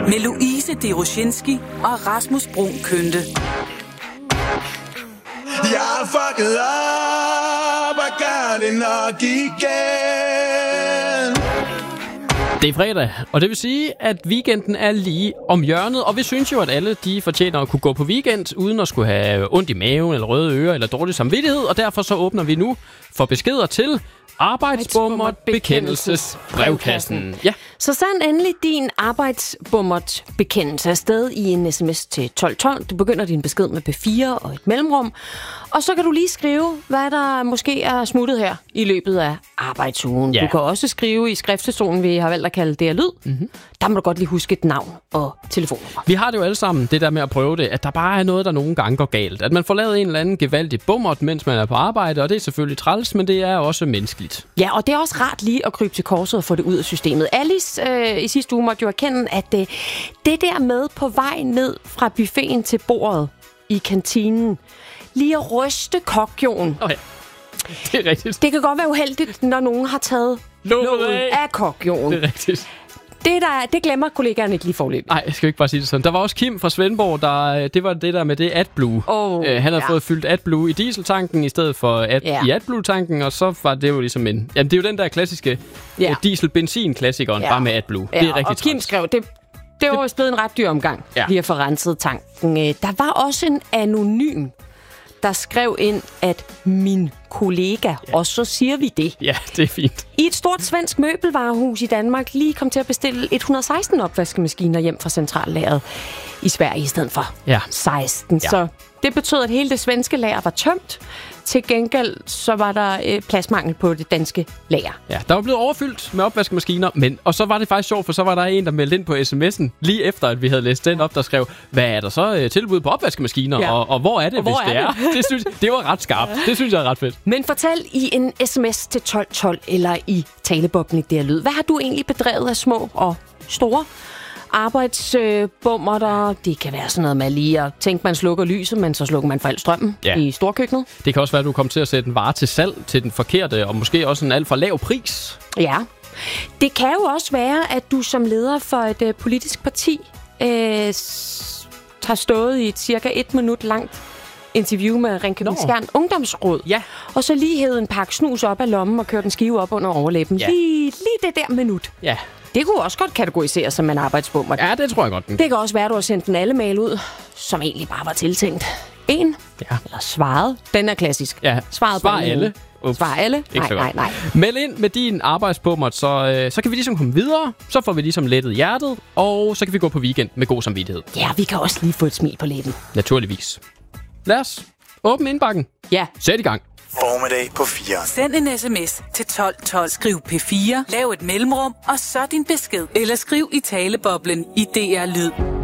Med Louise Deroshinski og Rasmus Brun Kønte. Jeg er fucket op og gør det nok igen. Det er fredag, og det vil sige, at weekenden er lige om hjørnet, og vi synes jo, at alle de fortjener at kunne gå på weekend, uden at skulle have ondt i maven, eller røde ører, eller dårlig samvittighed, og derfor så åbner vi nu for beskeder til Arbejdsbummert bekendelsesbrevkassen. Ja. Så send endelig din arbejdsbummert bekendelse afsted i en sms til 1212. Du begynder din besked med P4 og et mellemrum. Og så kan du lige skrive, hvad der måske er smuttet her i løbet af arbejdsugen. Ja. Du kan også skrive i skriftestationen, vi har valgt at kalde det lyd. Mm-hmm. Der må du godt lige huske et navn og telefonnummer. Vi har det jo alle sammen, det der med at prøve det, at der bare er noget, der nogle gange går galt. At man får lavet en eller anden gevaldig bummert, mens man er på arbejde, og det er selvfølgelig træls, men det er også menneskeligt. Ja, og det er også rart lige at krybe til korset og få det ud af systemet. Alice i sidste uge måtte jo erkende, at det der med på vej ned fra buffeten til bordet i kantinen, lige at ryste kokjoen. Okay. Det er rigtigt. Det kan godt være uheldigt, når nogen har taget låget af kokjoen. Det er rigtigt. Det glemmer kollegaerne ikke lige forløb. Nej, jeg skal ikke bare sige det sådan. Der var også Kim fra Svendborg, det var det der med det AdBlue. Han havde fået fyldt AdBlue i dieseltanken i stedet for i AdBlue-tanken, og så var det jo ligesom en... Jamen, det er jo den der klassiske diesel-benzin-klassikeren, bare med AdBlue. Ja, det er rigtig og Kim skrev, det var jo blevet en ret dyr omgang, lige at få renset tanken. Der var også en anonym, der skrev ind, at min kollega, og så siger vi det. Ja, det er fint. I et stort svensk møbelvarehus i Danmark lige kom til at bestille 116 opvaskemaskiner hjem fra centrallageret i Sverige i stedet for 16. Ja. Så det betød, at hele det svenske lager var tømt. Til gengæld så var der pladsmangel på det danske lager. Ja, der var blevet overfyldt med opvaskemaskiner, og så var det faktisk sjovt, for så var der en, der meldte ind på sms'en, lige efter, at vi havde læst den op, der skrev, hvad er der så tilbud på opvaskemaskiner, og hvor er det, hvis det er? Det var ret skarpt. Det synes jeg er ret fedt. Men fortæl i en sms til 1212 eller i taleboblen i lyd. Hvad har du egentlig bedrevet af små og store arbejdsbummerter? Det kan være sådan noget med lige at tænke, man slukker lyset, men så slukker man for al strømmen i storkøkkenet. Det kan også være, at du kommer til at sætte en vare til salg til den forkerte, og måske også en alt for lav pris. Ja. Det kan jo også være, at du som leder for et politisk parti har stået i et cirka 1 minut langt interview med Ringkøbing-Skjern Ungdomsråd. Ja. Og så lige hævede en pakke snus op af lommen og kørt en skive op under overlæben. Ja. Lige det der minut. Ja. Det kunne også godt kategoriseres som en arbejdsbummer. Ja, det tror jeg godt. Det kan også være, at du har sendt en alle-mail ud, som egentlig bare var tiltænkt en. Ja. Eller svaret. Den er klassisk. Ja. Svar alle. Svar alle? Nej. Meld ind med din arbejdsbummert, så kan vi ligesom komme videre. Så får vi ligesom lettet hjertet, og så kan vi gå på weekend med god samvittighed. Ja, vi kan også lige få et smil på læben. Naturligvis. Lad os åbne indbakken. Ja. Sæt i gang. Formiddag på 4. Send en sms til 1212. Skriv P4, lav et mellemrum, og så din besked. Eller skriv i taleboblen i DR Lyd.